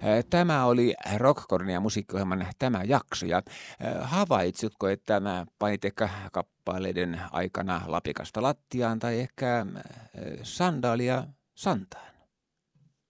Tämä oli Rockcornia musiikkiohjelman tämä jakso. Ja havaitsitko, että mä panit ehkä kappaleiden aikana lapikasta lattiaan tai ehkä sandaalia santaan?